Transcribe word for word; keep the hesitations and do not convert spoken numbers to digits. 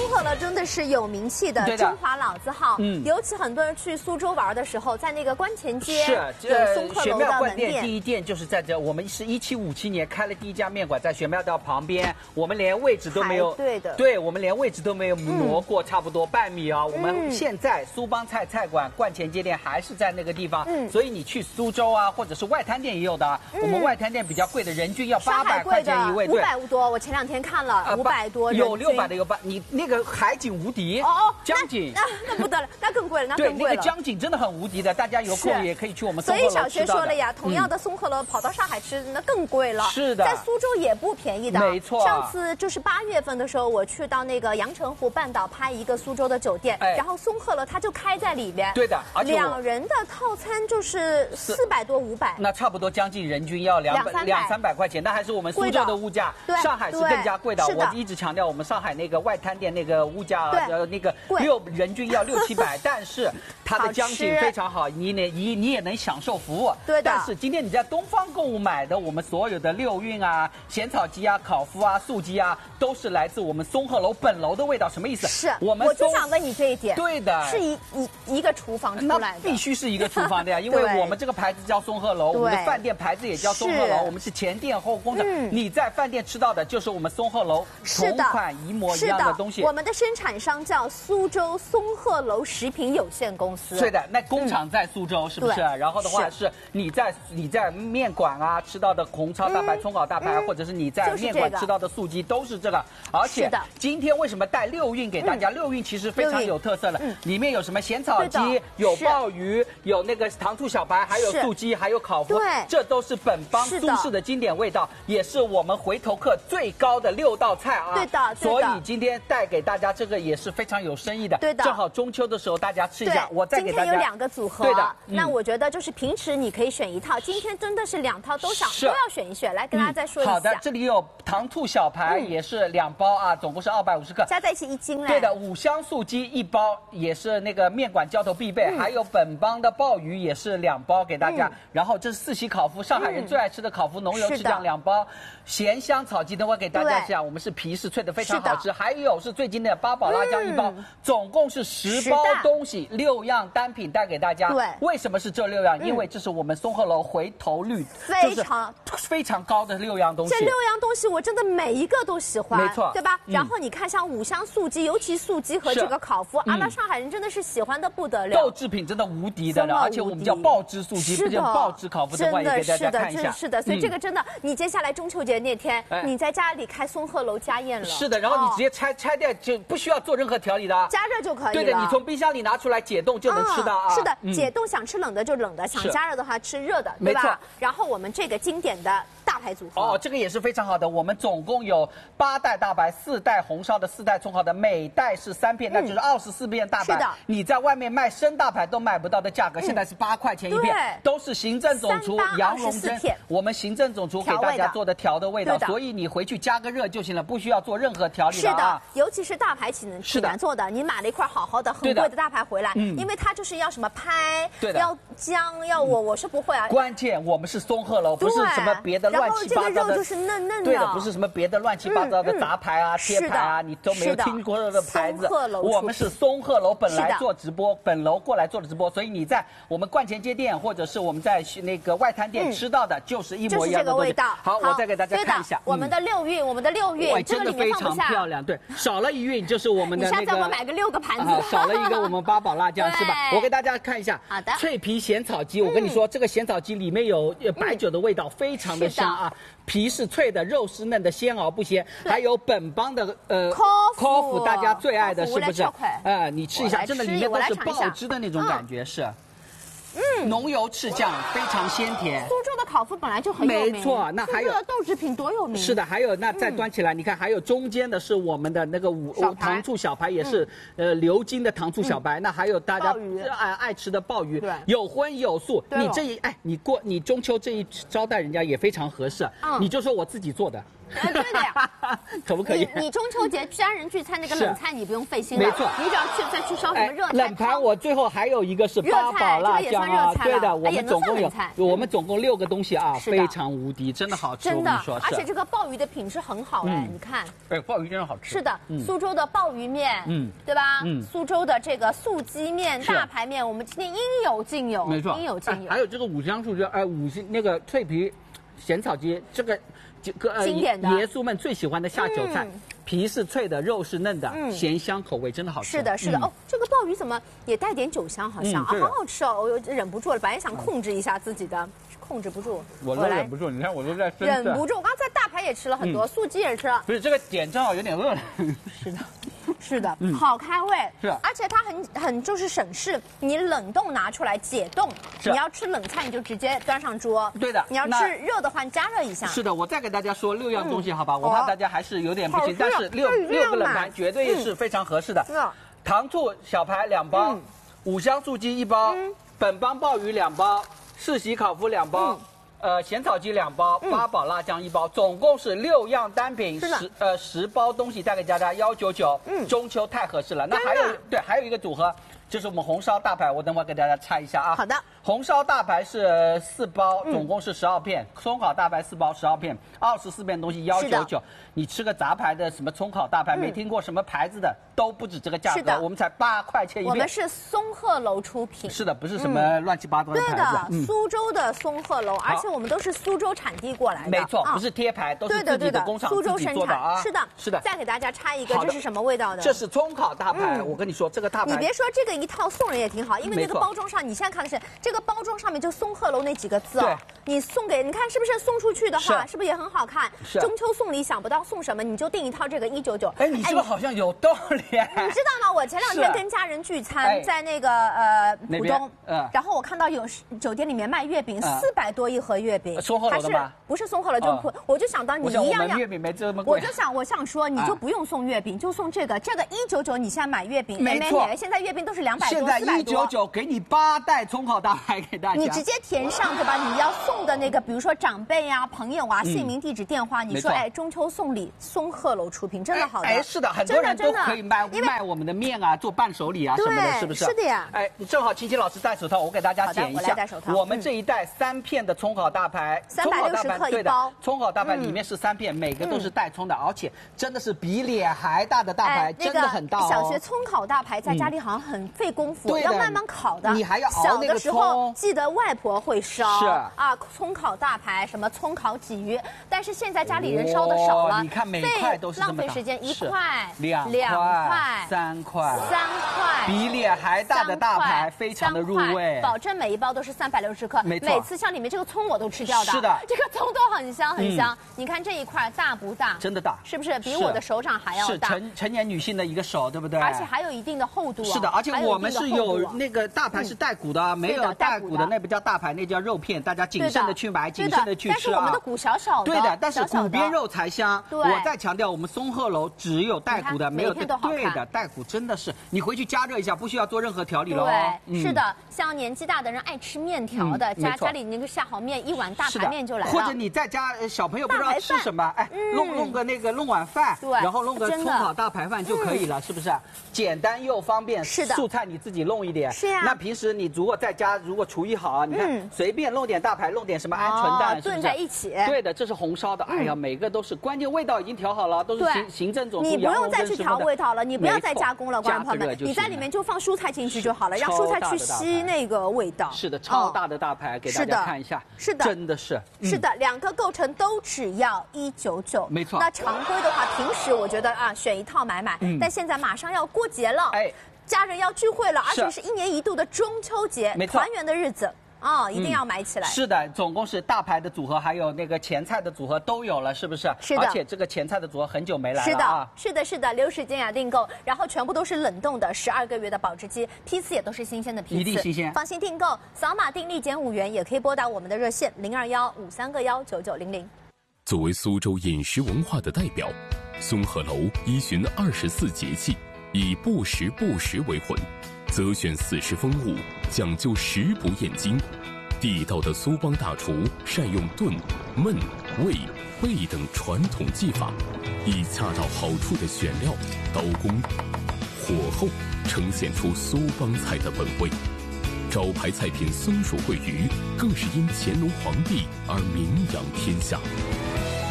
鹤楼真的是有名气的中华老字号， 嗯， 尤其很多人去苏州玩的时候，在那个关前街是有松鹤玄楼的门妙冠店， 店。 第一店就是在这，我们是一七五七年开了第一家面馆，在玄妙道旁边，我们连位置都没有， 对的， 对我们连位置都没有挪过，差不多半米啊。我们现在苏帮菜菜馆冠前街店还是在那个地方， 嗯， 所以你去苏州啊，或者是外滩店也有的啊。我们外滩店比较贵的，人均要八百块钱一位， 五百多。我前两天看了五百多， 有六百的有八，你那个海景无敌哦哦， 江景那那不得了，那更贵了，那对更贵了。 那个江景真的很无敌的，大家有空也可以去我们松鹤楼吃到的。 所以小学说了呀，同样的松鹤楼跑到上海吃，那更贵了。 是的， 在苏州也不便宜的。 没错。 上次就是八月份的时候，我去到那个阳澄湖半岛拍一个苏州的酒店， 哎、 然后松鹤楼它就开在里面。 对的，而且两人的套餐就是四百多五百， 那差不多将近人均要两百两三百块钱，那还是我们苏州的物价。 对， 上海是更加贵的。 的我一直强调，我们上海那个外滩店那个物价呃那个六人均要六七百，但是它的江景非常好，你也你你也能享受服务。 对的。 但是今天你在东方购物买的，我们所有的六运啊、咸草鸡啊、烤麸啊、素鸡啊，都是来自我们松鹤楼本楼的味道。什么意思？ 是我们我就想问你这一点。 对的， 是一一一个厨房出来的， 必须是一个厨房的呀，因为我们这个牌子叫松鹤楼，我们的饭店牌子也叫松鹤楼，我们是前店后工的。嗯、你在饭店吃到的就是我们松鹤楼同款一模一样的东西。 我们的生产商叫苏州松鹤楼食品有限公司。 对的，那工厂在苏州，嗯、是不是？然后的话是你在你在面馆啊吃到的红烧大排、葱烤大排，嗯、或者是你在面馆吃到的素鸡，都是这个。而且今天为什么带六运给大家？嗯、六运其实非常有特色了，嗯、里面有什么咸草鸡，有鲍鱼，有那个糖醋小排，还有素鸡，还有烤麸， 对， 这都是本帮苏式的经典味道，也是我们回头客最高的六道菜啊。 对的， 所以今天带给大家这个也是非常有深意的。 对的， 正好中秋的时候大家吃一下，我再给大家。 今天有两个组合， 对的。 那我觉得就是平时你可以选一套，今天真的是两套都想都要选一选。来跟大家再说一下。 好的，这里有糖醋小排，也是两包啊，总共是二百五十克， 加在一起一斤嘞。 对的，五香素鸡一包，也是那个面馆浇头必备，还有本帮的鲍鱼也是两包给大家。然后这是四喜烤麸，上海人最爱吃的烤麸，浓油赤酱两包，咸香草鸡等会给大家讲，我们是皮是脆的，非常好吃。还有是最经典的八宝辣酱一包，总共是十包东西，六样单品带给大家。 对， 为什么是这六样？因为这是我们松鹤楼回头率非常非常高的六样东西。 这六样东西我真的每一个都喜欢， 没错， 对吧？然后你看像五香素鸡，尤其素鸡和这个烤麸，啊，那上海人真的是喜欢的不得了。 豆制品真的无敌的了，而且我们叫爆汁素鸡，不叫爆汁烤麸的话，也给大家看一下。 是的，所以这个真的，你接下来中秋节那天，你在家里开松鹤楼家宴了。 是的，然后你直接拆拆掉，就不需要做任何调理的， 加热就可以了。 对的，你从冰箱里拿出来解冻就能吃到啊。 是的，解冻想吃冷的就冷的，想加热的话吃热的，对吧？没错。然后我们这个经典的大排组合， 哦，这个也是非常好的。我们总共有八袋大白，四袋红烧的，四袋葱烤的，每袋是三片，那就是二十四片大白。 是的， 你在外面卖生大排都买不到的价格，现在是八块钱一片，都是行政总厨杨荣珍，我们行政总厨给大家做的调的味道，所以你回去加个热就行了，不需要做任何调理的啊。 是的，尤其是大排挺挺难做的，你买了一块好好的很贵的大排回来，因为它就是要什么拍，要姜，要我我是不会啊。 关键我们是松鹤楼，不是什么别的乱七八糟的。 然后这个肉就是嫩嫩的， 对的，不是什么别的乱七八糟的杂牌啊、贴牌啊，你都没有听过的牌子。我们是松鹤楼本来做直播，本楼过来做的直播，所以你在我们冠前街店或者是我们在那个外滩店吃到的，就是一模一样的味道。好，我再给大家看一下我们的六运，我们的六运， 真的非常漂亮。对，少了一运就是我们的那个。 你下次我买个六个盘子。 少了一个我们八宝辣酱是吧？我给大家看一下。 好的。 脆皮咸草鸡，我跟你说，这个咸草鸡里面有白酒的味道，非常的香啊。皮是脆的，肉是嫩的，鲜熬不鲜。还有本帮的呃烤麸，大家最爱的是不是？呃，你吃一下，真的里面都是爆汁的那种感觉是。嗯，浓油赤酱，非常鲜甜。 苏州的烤麸本来就很有名， 没错。那还有豆制品多有名。 是的，还有那再端起来，你看，还有中间的是我们的那个五糖醋小排，也是呃流金的糖醋小排。那还有大家爱爱吃的鲍鱼，有荤有素。你这一哎，你过你中秋这一招待人家也非常合适。你就说我自己做的。 对的呀， 可不可以？ 你你中秋节家人聚餐那个冷菜你不用费心了， 没错， 你只要去再去烧什么热菜。 冷盘我最后还有一个是八宝辣酱啊，对的，我们总共有我们总共六个东西啊，非常无敌，真的好吃， 真的， 而且这个鲍鱼的品质很好哎，你看， 哎，鲍鱼真的好吃。 是的，苏州的鲍鱼面，嗯，对吧？嗯，苏州的这个素鸡面、大排面，我们今天应有尽有， 没错， 应有尽有。 还有这个五香素鸡，哎，五星那个脆皮咸炒鸡，这个这个经典的爷叔们最喜欢的下酒菜，皮是脆的，肉是嫩的，咸香口味真的好吃。 是的，是的。哦，这个鲍鱼怎么也带点酒香，好像啊，好好吃哦，我忍不住了，本来想控制一下自己的。控制不住， 我都忍不住。你看，我都在忍不住。我刚才大排也吃了很多，素鸡也吃了。 不是这个点正好有点饿了。 是的，是的，好开胃。 是， 而且它很很就是省事，你冷冻拿出来解冻。你要吃冷菜，你就直接端上桌。 对的。 你要吃热的话，你加热一下。 是的，我再给大家说六样东西，好吧？我怕大家还是有点不行，但是六六个冷盘绝对是非常合适的。糖醋小排两包，五香素鸡一包，本帮鲍鱼两包。世袭烤麸两包，嗯、呃，咸炒鸡两包，嗯、八宝辣酱一包，总共是六样单品，十呃十包东西带给大家幺九九。嗯，中秋太合适了。那还有对，还有一个组合，就是我们红烧大排，我等会儿给大家拆一下啊。 好的。 红烧大排是四包，总共是十二片；葱烤大排四包，十二片，二十四片东西幺九九。你吃个杂牌的什么葱烤大排，没听过什么牌子的都不止这个价格，我们才八块钱一片。 我们是松鹤楼出品， 是的，不是什么乱七八糟的牌子。 对的，苏州的松鹤楼，而且我们都是苏州产地过来的。 没错，不是贴牌，都是自己的工厂苏州生产啊。 是的， 是的。 再给大家拆一个，这是什么味道的？ 这是葱烤大排。我跟你说，这个大排， 你别说这个一套送人也挺好，因为那个包装上，你现在看的是这个包装上面就松鹤楼那几个字哦。你送给你看是不是送出去的话，是不是也很好看？中秋送礼想不到送什么，你就订一套这个一九九。 哎，你这个好像有道理。 你知道吗？我前两天跟家人聚餐，在那个呃浦东，然后我看到有酒店里面卖月饼，四百多一盒月饼。 松鹤楼的吗？ 不是松鹤楼，就普，我就想到你一样样。 月饼没这么贵。 我就想，我想说，你就不用送月饼，就送这个，这个一九九，你现在买月饼， 没错。 现在月饼都是两百多、四百多。现在一九九给你八袋葱烤大排给大家。 你直接填上对吧？你要送的那个，比如说长辈啊、朋友啊，姓名、地址、电话，你说哎，中秋送礼，松鹤楼出品，真的好的。 哎，是的，很多人都可以卖卖我们的面啊，做伴手礼啊什么的，是不是？ 是的呀。 哎，正好琪琪老师戴手套，我给大家剪一下。我们这一袋三片的葱烤大排， 三百六十克一包。 葱烤大排里面是三片，每个都是带葱的，而且真的是比脸还大的大排，真的很大哦。 小学葱烤大排在家里好像很费功夫，要慢慢烤的。 你还要熬那个葱。 小的时候记得外婆会烧。 是啊，葱烤大排，什么葱烤鲫鱼，但是现在家里人烧的少了， 你看每块都是浪费时间，一块、 两块、 三块、 三块， 比脸还大的大排，非常的入味， 保证每一包都是三百六十克， 没错， 每次像里面这个葱我都吃掉的， 是的， 这个葱都很香很香。你看这一块大不大？ 真的大， 是不是比我的手掌还要大？ 是成成年女性的一个手，对不对？ 而且还有一定的厚度。 是的，而且我们是有那个大排是带骨的，没有带骨的那不叫大排，那叫肉片，大家谨慎的去买，谨慎的去吃啊。 但是我们的骨小小的， 对的，但是骨边肉才香。我再强调，我们松鹤楼只有带骨的，没有对的带骨，真的是你回去加热一下，不需要做任何调理了。 对，是的，像年纪大的人爱吃面条的，家家里那个下好面，一碗大排面就来了。 或者你在家小朋友不知道吃什么，哎，弄弄个那个弄碗饭，然后弄个葱烤大排饭就可以了，是不是？简单又方便。 是的， 素菜你自己弄一点。 是呀。 那平时你如果在家如果厨艺好啊，你看随便弄点大排，弄点什么鹌鹑蛋， 炖在一起。 对的，这是红烧的。哎呀，每个都是，关键味道已经调好了，都是行行政总署。 你不用再去调味道了，你不要再加工了，观众朋友们，你在里面就放蔬菜进去就好了，让蔬菜去吸那个味道。 是的，超大的大排给大家看一下。 是的， 真的是。 是的，两个构成都只要一九九。 没错。 那常规的话，平时我觉得啊，选一套买买。但现在马上要过节了，哎，家人要聚会了，而且是一年一度的中秋节，团圆的日子。哦，一定要买起来。 是的，总共是大排的组合，还有那个前菜的组合都有了，是不是？ 是的。 而且这个前菜的组合很久没来了啊。是的，是的，是的，留时间呀订购，然后全部都是冷冻的，十二个月的保质期，批次也都是新鲜的批次， 一定新鲜。 放心订购，扫码订立减五元，也可以拨打我们的热线零二幺五三个幺九九零零。 作为苏州饮食文化的代表，松鹤楼依循二十四节气，以不时不食为魂。择选四时风物，讲究食不厌精， 地道的苏帮大厨善用炖、焖、煨、焙等传统技法，以恰到好处的选料、刀工、火候，呈现出苏帮菜的本味。招牌菜品松鼠桂鱼更是因乾隆皇帝而名扬天下。